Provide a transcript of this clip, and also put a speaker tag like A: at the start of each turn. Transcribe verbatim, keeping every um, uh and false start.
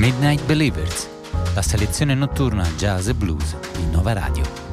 A: Midnight Believers, la selezione notturna jazz e blues di Nova Radio.